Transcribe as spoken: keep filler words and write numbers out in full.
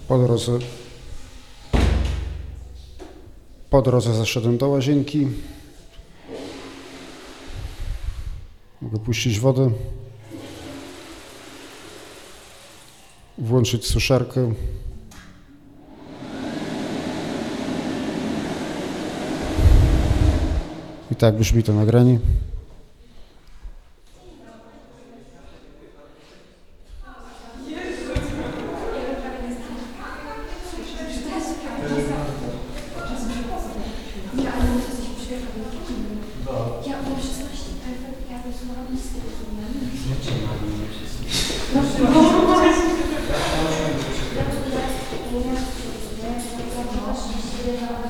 Po drodze, po drodze zaszedłem do łazienki. Mogę puścić wodę, włączyć suszarkę. I tak brzmi to nagranie. Ja